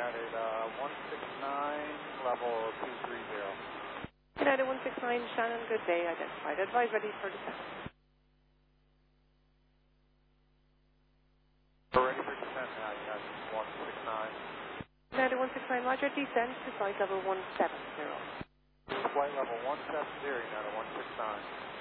United 169, level 230. United 169, Shannon, good day, identified. Advise ready for descent. We're ready for descent now, United 169. United 169, roger, descent to flight level 170. Flight level 170, United 169.